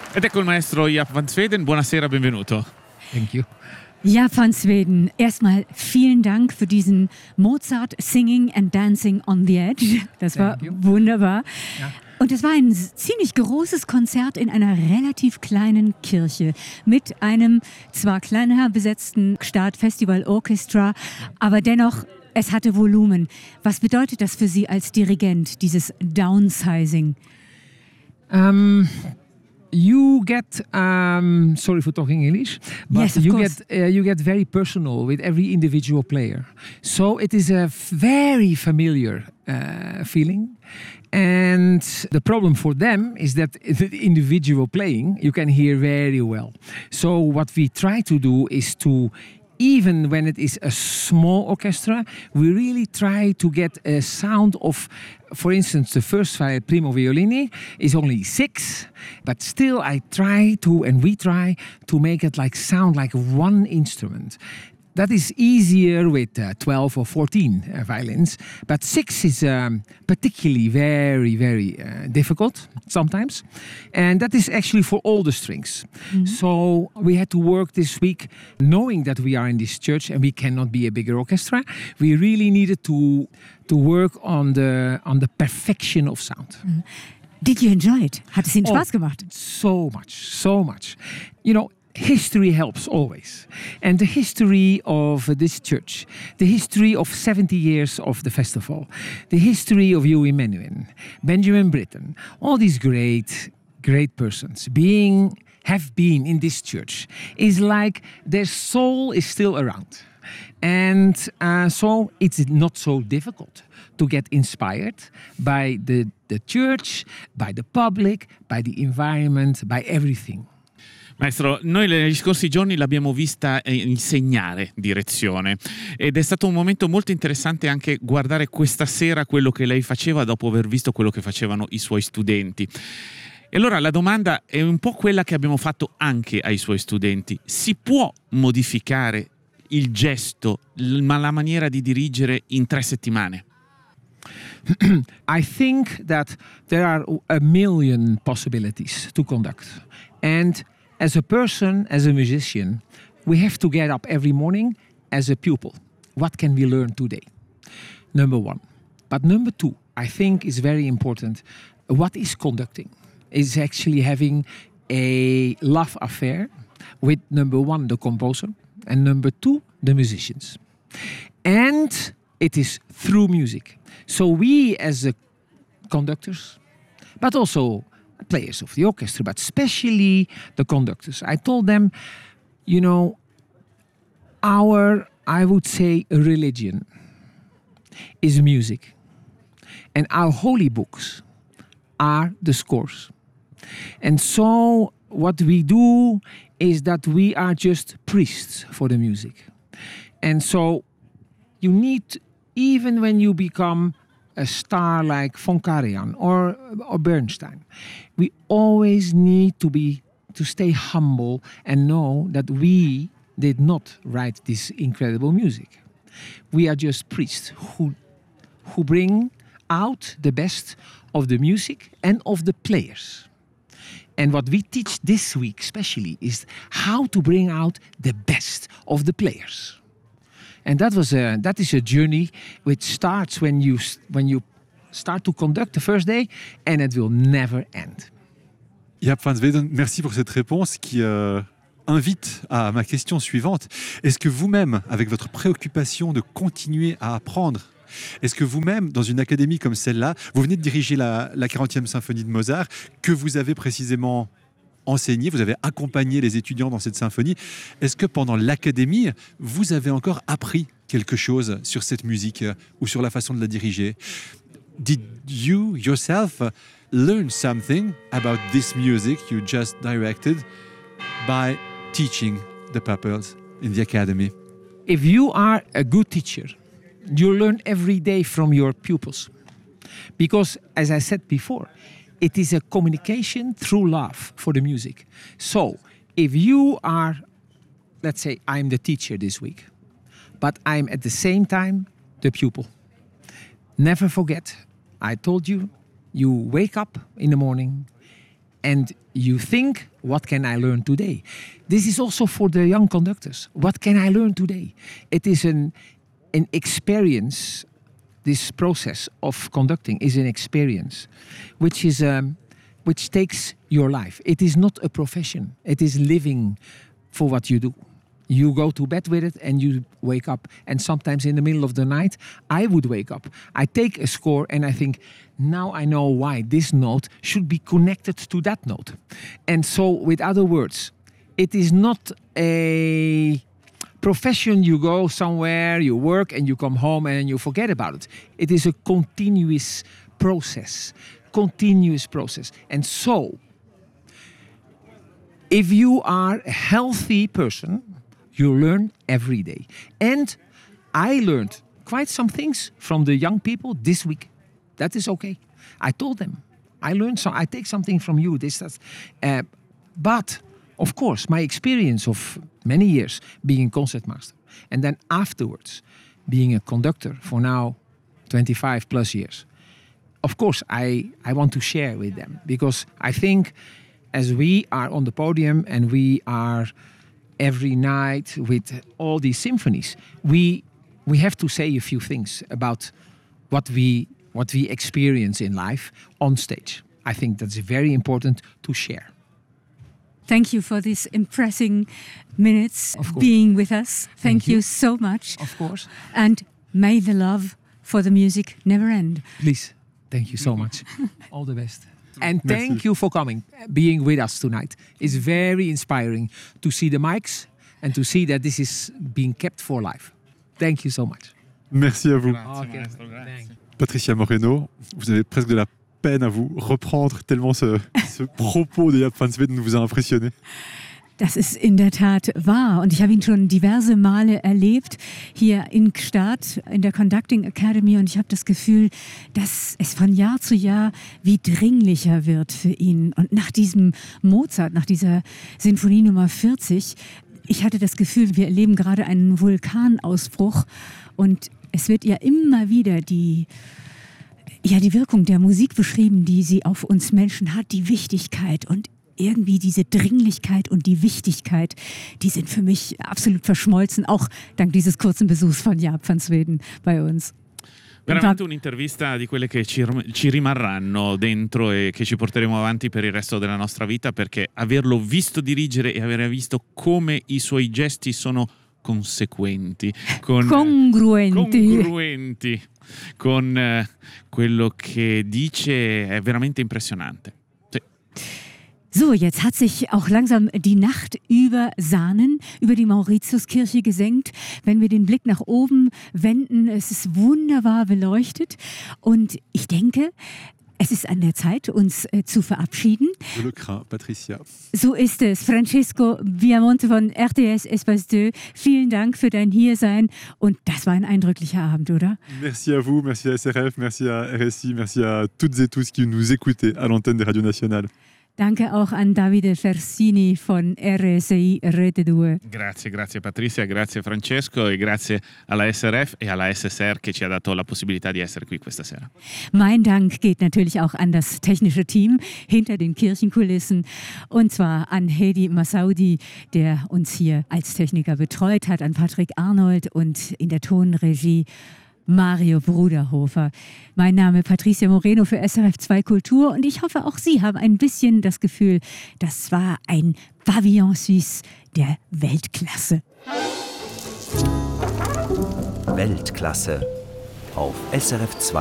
Ed ecco il maestro Jaap van Zweden. Buonasera, benvenuto. Thank you. Jaap van Zweden, erstmal vielen Dank für diesen Mozart Singing and Dancing on the Edge. Das war wunderbar. Ja. Und es war ein ziemlich großes Konzert in einer relativ kleinen Kirche mit einem zwar kleiner besetzten Staatsfestival Orchestra, aber dennoch, es hatte Volumen. Was bedeutet das für Sie als Dirigent, dieses Downsizing? You get, sorry for talking English, but yes, of course. You get very personal with every individual player. So it is a very familiar feeling. And the problem for them is that the individual playing, you can hear very well. So what we try to do is to, even when it is a small orchestra, we really try to get a sound of, for instance, the first primo violini is only 6, but still I try to, and we try to make it like sound like one instrument. That is easier with 12 or 14 violins, but 6 is particularly very, very difficult sometimes. And that is actually for all the strings. Mm-hmm. So we had to work this week knowing that we are in this church and we cannot be a bigger orchestra. We really needed to work on the perfection of sound. Mm-hmm. Did you enjoy it? Hat es Ihnen Spaß gemacht? So much. You know, history helps always. And the history of this church, the history of 70 years of the festival, the history of Huey Menuhin, Benjamin Britten, all these great persons have been in this church, is like their soul is still around. And so it's not so difficult to get inspired by the church, by the public, by the environment, by everything. Maestro, noi negli scorsi giorni l'abbiamo vista insegnare direzione ed è stato un momento molto interessante anche guardare questa sera quello che lei faceva dopo aver visto quello che facevano i suoi studenti. E allora la domanda è un po' quella che abbiamo fatto anche ai suoi studenti. Si può modificare il gesto, la maniera di dirigere in 3 settimane? I think that there are a million possibilities to conduct. And as a person, as a musician, we have to get up every morning as a pupil. What can we learn today? Number 1. But number 2, I think is very important. What is conducting? Is actually having a love affair with number 1, the composer, and number 2, the musicians. And it is through music. So we as conductors, but also players of the orchestra, but especially the conductors. I told them, you know, I would say, religion is music. And our holy books are the scores. And so what we do is that we are just priests for the music. And so you need, even when you become a star like von Karajan or Bernstein, we always need to stay humble and know that we did not write this incredible music. We are just priests who bring out the best of the music and of the players. And what we teach this week especially is how to bring out the best of the players. And that is a journey which starts when you start to conduct the first day, and it will never end. Jaap van Zweden, merci pour cette réponse qui invite à ma question suivante. Est-ce que vous-même, avec votre préoccupation de continuer à apprendre, est-ce que vous-même, dans une académie comme celle-là, vous venez de diriger la 40e symphonie de Mozart, que vous avez précisément enseigné, vous avez accompagné les étudiants dans cette symphonie. Est-ce que pendant l'académie, vous avez encore appris quelque chose sur cette musique ou sur la façon de la diriger? Did you yourself learn something about this music you just directed by teaching the pupils in the academy? If you are a good teacher, you learn every day from your pupils. Because, as I said before, it is a communication through love for the music. So, if you are, let's say, I'm the teacher this week, but I'm at the same time the pupil. Never forget, I told you, you wake up in the morning And you think, what can I learn today? This is also for the young conductors. What can I learn today? It is an experience. This process of conducting is an experience, which takes your life. It is not a profession. It is living for what you do. You go to bed with it and you wake up. And sometimes in the middle of the night, I would wake up. I take a score and I think, now I know why this note should be connected to that note. And so, with other words, it is not a profession. You go somewhere, you work, and you come home and you forget about it. It is a continuous process. And so, if you are a healthy person, you learn every day. And I learned quite some things from the young people this week. That is okay. I told them, I take something from you. But, of course, my experience of many years being a concertmaster, and then afterwards being a conductor for now 25 plus years, of course, I want to share with them. Because I think as we are on the podium and we are every night with all these symphonies, we have to say a few things about what we experience in life on stage. I think that's very important to share. Thank you for these impressing minutes being with us. Thank you so much. Of course. And may the love for the music never end. Please, thank you so much. All the best. And thank you for coming, being with us tonight. It's very inspiring to see the mics and to see that this is being kept for life. Thank you so much. Merci à vous. Okay. Patricia Moreno, vous avez presque de la peine à vous reprendre tellement ce propos de Jaap van Zweden vous a impressionné. Das ist in der Tat wahr und ich habe ihn schon diverse Male erlebt hier in Gstaad in der Conducting Academy und ich habe das Gefühl, dass es von Jahr zu Jahr wie dringlicher wird für ihn. Und nach diesem Mozart, nach dieser Sinfonie Nummer 40, ich hatte das Gefühl, wir erleben gerade einen Vulkanausbruch und es wird ja immer wieder die Wirkung der Musik beschrieben, die sie auf uns Menschen hat, die Wichtigkeit und irgendwie diese Dringlichkeit und die Wichtigkeit, die sind für mich absolut verschmolzen, auch dank dieses kurzen Besuchs von Jaap van Zweden bei uns. Veramente un'intervista di quelle che ci rimarranno dentro e che ci porteremo avanti per il resto della nostra vita, perché averlo visto dirigere e aver visto come i suoi gesti sono conseguenti, congruenti con quello che dice è veramente impressionante. So, jetzt hat sich auch langsam die Nacht über Saanen, über die Mauritiuskirche gesenkt. Wenn wir den Blick nach oben wenden, es ist wunderbar beleuchtet. Und ich denke, es ist an der Zeit, uns zu verabschieden. Je le crains, Patricia. So ist es. Francesco Viamonte von RTS Espace 2. Vielen Dank für dein Hiersein. Und das war ein eindrücklicher Abend, oder? Merci à vous, merci à SRF, merci à RSI, merci à toutes et tous qui nous écoutez à l'antenne des radios nationales. Danke auch an Davide Fersini von RSI Rete 2. Grazie Patricia, grazie Francesco e grazie alla SRF e alla SSR che ci ha dato la possibilità di essere qui questa sera. Mein Dank geht natürlich auch an das technische Team hinter den Kirchenkulissen und zwar an Hedi Massaudi, der uns hier als Techniker betreut hat, an Patrick Arnold und in der Tonregie Mario Bruderhofer. Mein Name Patricia Moreno für SRF 2 Kultur und ich hoffe, auch Sie haben ein bisschen das Gefühl, das war ein Pavillon Suisse der Weltklasse. Weltklasse auf SRF 2.